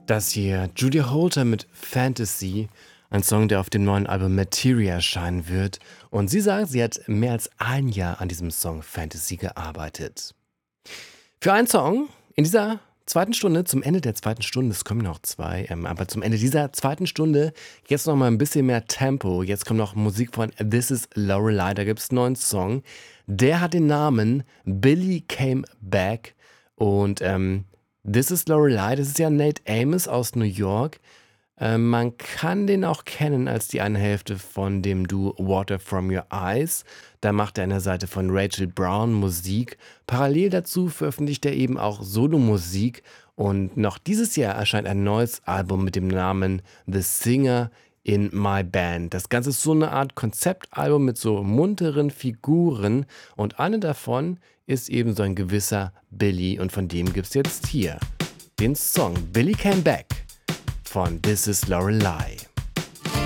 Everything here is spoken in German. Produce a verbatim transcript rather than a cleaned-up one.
Das hier, Julia Holter mit Fantasy, ein Song, der auf dem neuen Album Materia erscheinen wird. Und sie sagt, sie hat mehr als ein Jahr an diesem Song Fantasy gearbeitet. Für einen Song in dieser zweiten Stunde, zum Ende der zweiten Stunde, es kommen noch zwei, ähm, aber zum Ende dieser zweiten Stunde jetzt noch mal ein bisschen mehr Tempo. Jetzt kommt noch Musik von This Is Lorelei, da gibt es einen neuen Song. Der hat den Namen Billy Came Back und ähm, This Is Lorelei, das ist ja Nate Amos aus New York. Ähm, man kann den auch kennen als die eine Hälfte von dem Duo Water From Your Eyes. Da macht er an der Seite von Rachel Brown Musik. Parallel dazu veröffentlicht er eben auch Solomusik. Und noch dieses Jahr erscheint ein neues Album mit dem Namen The Singer in My Band. Das Ganze ist so eine Art Konzeptalbum mit so munteren Figuren. Und eine davon ist eben so ein gewisser Billy. Und von dem gibt es jetzt hier den Song Billy Came Back von This Is Lorelei.